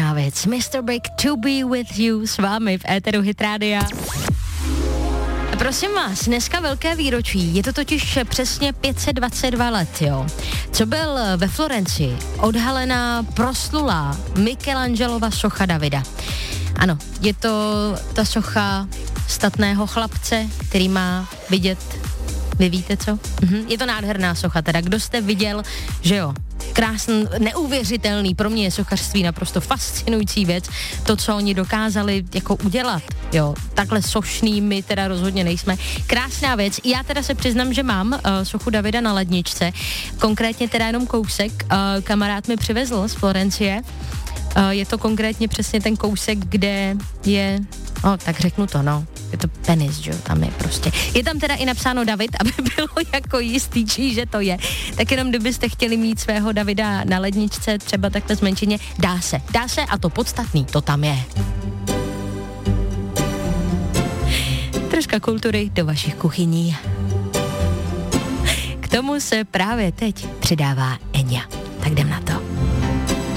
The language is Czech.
krásná věc. Mr. Big, To Be With You s vámi v éteru Hit Rádia. Prosím vás, dneska velké výročí, je to totiž přesně 522 let, jo. Co byl ve Florencii odhalená proslulá Michelangelova socha Davida. Ano, je to ta socha statného chlapce, který má vidět, vy víte co? Je to nádherná socha, teda kdo jste viděl, že jo, krásný, neuvěřitelný, pro mě je sochařství naprosto fascinující věc, to, co oni dokázali jako udělat, jo, takhle sošný my teda rozhodně nejsme, krásná věc, já teda se přiznám, že mám sochu Davida na ledničce, konkrétně teda jenom kousek, kamarád mi přivezl z Florencie, je to konkrétně přesně ten kousek, kde je, tak řeknu to, je to penis, že jo, tam je prostě. Je tam teda i napsáno David, aby bylo jako jistý, že to je. Tak jenom kdybyste chtěli mít svého Davida na ledničce, třeba takhle zmenšeně, dá se a to podstatný, to tam je. Troška kultury do vašich kuchyní. K tomu se právě teď přidává Enya. Tak jdem na to.